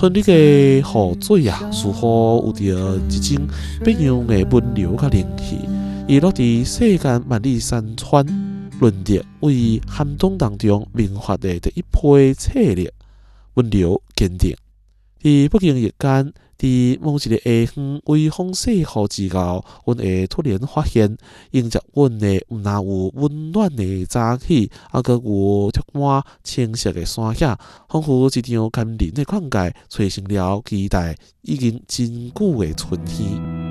春日的雨水啊，似乎有着一种别样的温柔甲灵气。伊落伫世间万里山川，润泽为寒冬当中萌发的第一批册力，温柔坚定。伫不经意间，伫某一个下昏微风细雨之后，阮会突然发现，迎接阮的毋但有温暖的早起，还阁有充满青色的山野，仿佛一场甘霖的灌溉，催生了期待已经真久的春天。